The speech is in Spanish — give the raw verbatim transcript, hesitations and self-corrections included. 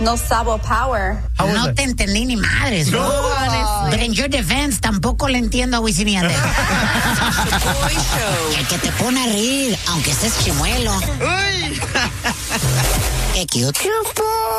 No sabo power. No te entendí ni madres. No. Oh. But in your defense, tampoco le entiendo a Wisin y Yandel. El que te pone a reír, aunque estés chimuelo. Uy. Qué cute.